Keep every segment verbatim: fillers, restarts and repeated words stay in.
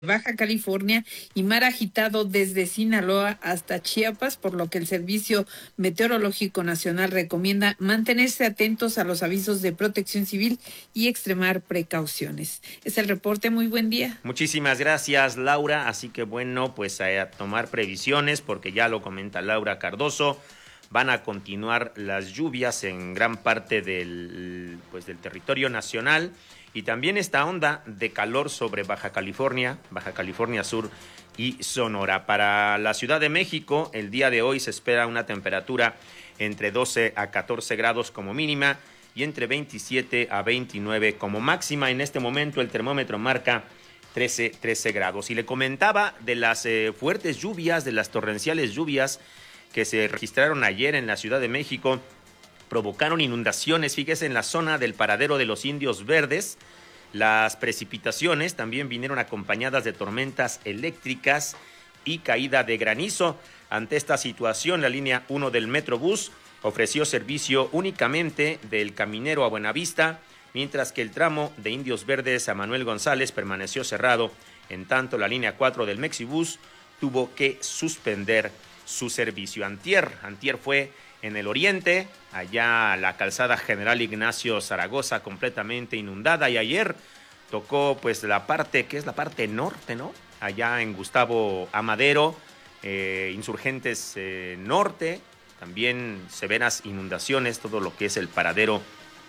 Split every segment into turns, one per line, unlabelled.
Baja California y mar agitado desde Sinaloa hasta Chiapas, por lo que el Servicio Meteorológico Nacional recomienda mantenerse atentos a los avisos de protección civil y extremar precauciones. Es el reporte. Muy buen día.
Muchísimas gracias, Laura. Así que bueno, pues a tomar previsiones, porque ya lo comenta Laura Cardoso, van a continuar las lluvias en gran parte del, pues, del territorio nacional. Y también esta onda de calor sobre Baja California, Baja California Sur y Sonora. Para la Ciudad de México, el día de hoy se espera una temperatura entre doce a catorce grados como mínima y entre veintisiete a veintinueve como máxima. En este momento el termómetro marca trece, trece grados. Y le comentaba de las eh, fuertes lluvias, de las torrenciales lluvias que se registraron ayer en la Ciudad de México. Provocaron inundaciones, fíjese, en la zona del paradero de los Indios Verdes. Las precipitaciones también vinieron acompañadas de tormentas eléctricas y caída de granizo. Ante esta situación, la línea uno del Metrobús ofreció servicio únicamente del Caminero a Buenavista, mientras que el tramo de Indios Verdes a Manuel González permaneció cerrado. En tanto, la línea cuatro del Mexibus tuvo que suspender su servicio. Antier, antier fue en el oriente, allá la calzada General Ignacio Zaragoza completamente inundada, y ayer tocó pues la parte, que es la parte norte, ¿no? Allá en Gustavo Amadero, eh, Insurgentes eh, Norte, también severas inundaciones, todo lo que es el paradero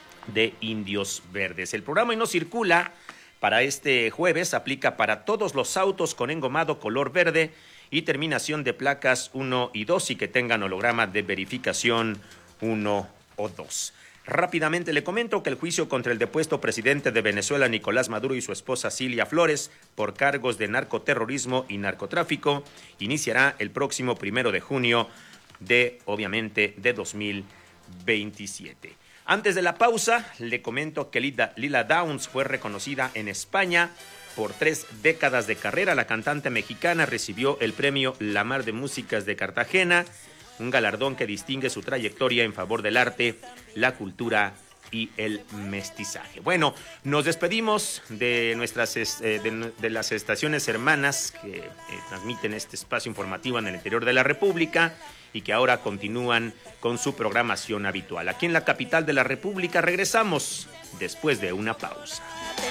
de Indios Verdes. El programa Hoy No Circula para este jueves aplica para todos los autos con engomado color verde y terminación de placas uno y dos y que tengan holograma de verificación uno o dos. Rápidamente le comento que el juicio contra el depuesto presidente de Venezuela, Nicolás Maduro, y su esposa Cilia Flores por cargos de narcoterrorismo y narcotráfico iniciará el próximo primero de junio de, obviamente, de dos mil veintisiete. Antes de la pausa, le comento que Lila, Lila Downs fue reconocida en España por tres décadas de carrera. La cantante mexicana recibió el premio La Mar de Músicas de Cartagena, un galardón que distingue su trayectoria en favor del arte, la cultura y el mestizaje. Bueno, nos despedimos de nuestras eh, de, de las estaciones hermanas que eh, transmiten este espacio informativo en el interior de la República y que ahora continúan con su programación habitual. Aquí en la capital de la República regresamos después de una pausa.